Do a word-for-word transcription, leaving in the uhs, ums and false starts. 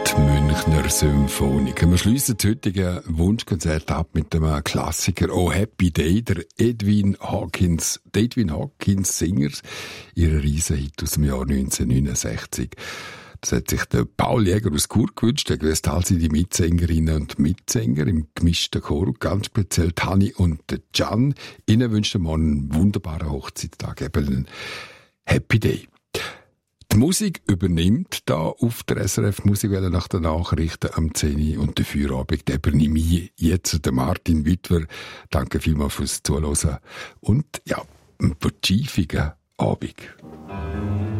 Die Münchner Symphonik. Wir schliessen das heutige Wunschkonzert ab mit dem Klassiker «Oh Happy Day», der Edwin Hawkins, Edwin Hawkins Singers, ihre Riesenhit aus dem Jahr neunzehnhundertneunundsechzig. Das hat sich der Paul Jäger aus Chur gewünscht. Er gewusst, all sie die Mitsängerinnen und Mitsänger im gemischten Chor, ganz speziell Tani und Can. Ihnen wünschen wir einen wunderbaren Hochzeitstag, eben einen Happy Day. Die Musik übernimmt da auf der S R F Musikwelle nach den Nachrichten am zehn Uhr und der Feierabend übernehme ich jetzt der Martin Wittwer. Danke vielmals fürs Zuhören und ja, einen vertiefigen Abend.